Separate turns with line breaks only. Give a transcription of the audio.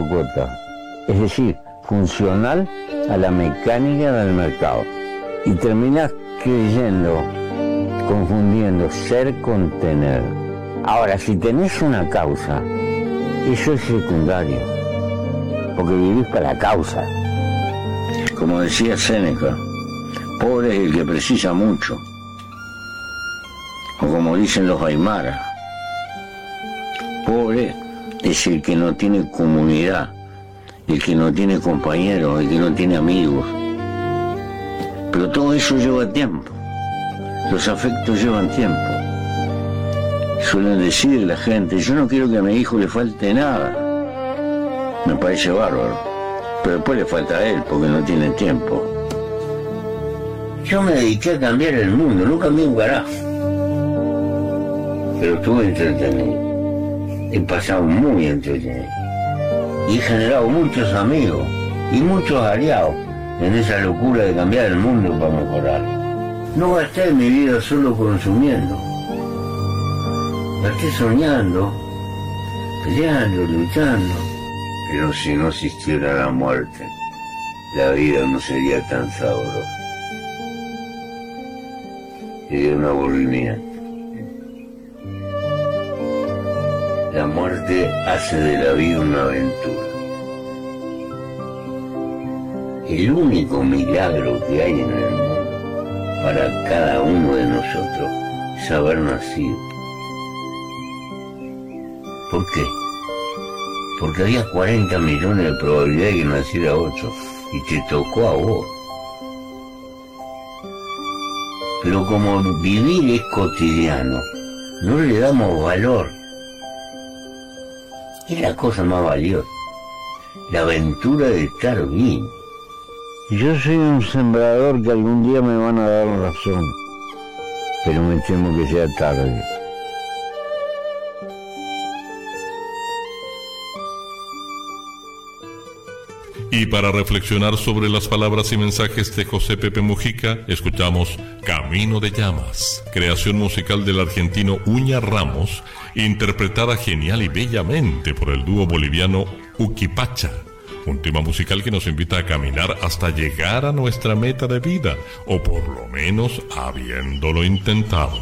cuota, es decir, funcional a la mecánica del mercado. Y terminás creyendo, confundiendo ser con tener. Ahora, si tenés una causa, eso es secundario, porque vivís para la causa. Como decía Séneca, pobre es el que precisa mucho. O como dicen los aymaras, pobre es el que no tiene comunidad, el que no tiene compañeros, el que no tiene amigos. Pero todo eso lleva tiempo. Los afectos llevan tiempo. Suelen decir la gente, yo no quiero que a mi hijo le falte nada. Me parece bárbaro. Pero después le falta a él porque no tiene tiempo. Yo me dediqué a cambiar el mundo, no cambié un carajo. Pero estuve entretenido. He pasado muy entretenido. Y he generado muchos amigos y muchos aliados en esa locura de cambiar el mundo para mejorar. No gasté mi vida solo consumiendo. Gasté soñando, peleando, luchando. Pero si no existiera la muerte, la vida no sería tan sabrosa. Sería un aburrimiento. La muerte hace de la vida una aventura. El único milagro que hay en el mundo para cada uno de nosotros es haber nacido. ¿Por qué? Porque había 40 millones de probabilidades de que naciera otro y te tocó a vos. Pero como vivir es cotidiano, no le damos valor. Es la cosa más valiosa, la aventura de estar bien. Yo soy un sembrador que algún día me van a dar razón, pero me temo que sea tarde.
Y para reflexionar sobre las palabras y mensajes de José Pepe Mujica, escuchamos Camino de Llamas, creación musical del argentino Uña Ramos, interpretada genial y bellamente por el dúo boliviano Uquipacha. Un tema musical que nos invita a caminar hasta llegar a nuestra meta de vida, o por lo menos habiéndolo intentado.